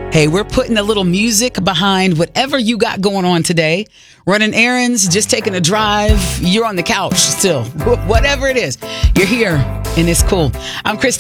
Hey, we're putting a little music behind whatever you got going on today. Running errands, just taking a drive. You're on the couch still. Whatever it is, you're here and it's cool. I'm Christine.